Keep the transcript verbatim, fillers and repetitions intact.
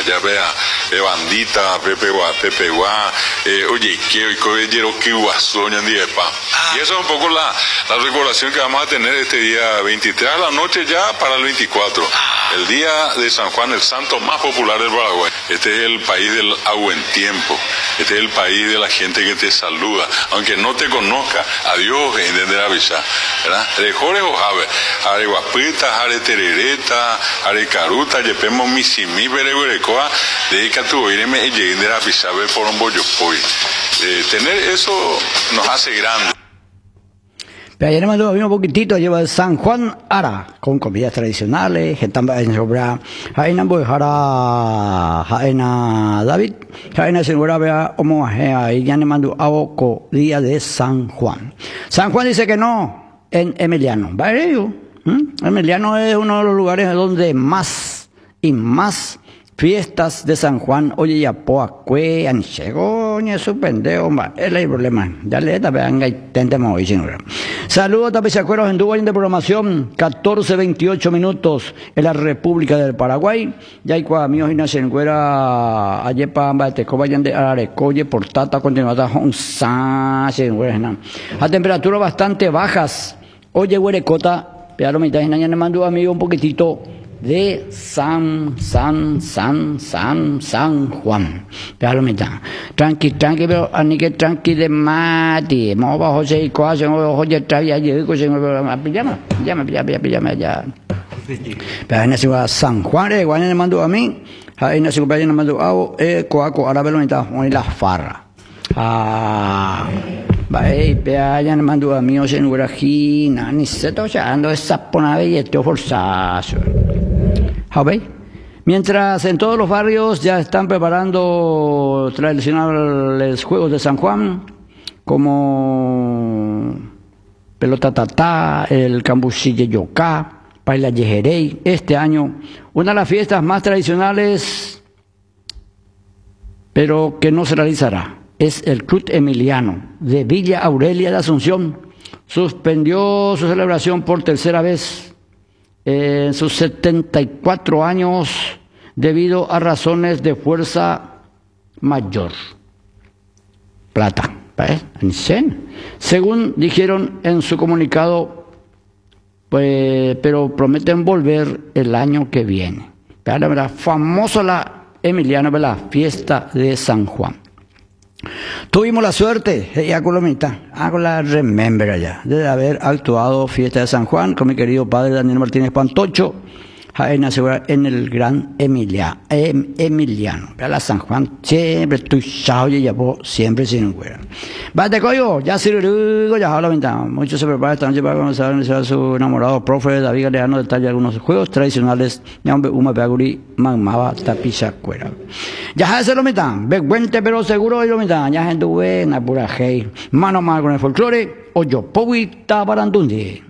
ya vea, eh, bandita, pepe gua, pepe gua, eh, oye, que hoy coyero que guasoña en pa. Y eso es un poco la, la recordación que vamos a tener este día veintitrés a la noche ya para el veinticuatro. El día de San Juan, el santo más popular del Paraguay. Este es el país del agua en tiempo. Este es el país de la gente que te saluda, aunque no te conozca. Adiós, entender avisar, ¿verdad? De Jorge Ojave, Are Guapita, Are Terereta, Are Caruta, Yepemo Misimi, Bereguerecoa, dedica tu oíreme y llegué de avisar por un bollo poi. Tener eso nos hace grande. Pero ayer me mandó un poquitito, lleva el San Juan Ara, con comidas tradicionales, que también sobre Jaina Bojara, Jaina David, Jaina Segura Bea, Omoajea, y ya le mandó a Oco, día de San Juan. San Juan dice que no, en Emiliano. ¿Vale? ¿Mm? Emiliano es uno de los lugares donde más y más fiestas de San Juan, oye, ya poacue, anchego, ni su pendejo, es el problema. Ya le da, vean, hay tente muy chingón. Saludos, tapizacueros en Dubái de programación, catorce veintiocho minutos en la República del Paraguay. Ya hay cuatro amigos y nacen güera, ayepa, ambateco, vayan de Arecoye, portata, continuada, onza, a temperaturas bastante bajas. Oye, güerecota, pero me está me mandó amigo un poquitito de San, San, San, San, San Juan. Déjalo mirar. Tranqui, tranqui, pero a ni que tranqui de mati. Mo ba José y Coase, mo José Travia, y José, pijama, pijama, pijama, pijama, ya. Pero en ese va San Juan, eh, Juan le mandó a mí, en ese cumpleaños le mandó a eh, Coaco, ahora velo mirar, con la farra. Ah. Vai, pea, ya le mandó a mí, o sea, en Urajina, ni se está echando esa ponave y esto forzazo. ¿Sabéis? Mientras en todos los barrios ya están preparando tradicionales juegos de San Juan, como pelota tatá, el cambuchille yocá, paila yejerey. Este año, una de las fiestas más tradicionales, pero que no se realizará, es el Club Emiliano de Villa Aurelia de Asunción. Suspendió su celebración por tercera vez en sus setenta y cuatro años debido a razones de fuerza mayor. Plata, ¿eh? Según dijeron en su comunicado, pues, pero prometen volver el año que viene. La verdad, famosa la Emiliano de la fiesta de San Juan. Tuvimos la suerte, ya con la mitad, hago la remember allá, de haber actuado fiesta de San Juan con mi querido padre Daniel Martínez Pantocho, en el gran Emilia, em, Emiliano. Para la San Juan, siempre estoy chao y ya siempre sin güera. Bate coyo, ya sirve, ya habla ventana. Muchos se preparan esta noche para conocer a su enamorado profe David Galeano, detalle algunos juegos tradicionales, ya un uma beaguri, mamaba, tapiza cuera. Ya se lo metan, beguente pero seguro y lo metan, ya gente buena, pura hey, mano a mano con el folclore, oyo, povita barandundi.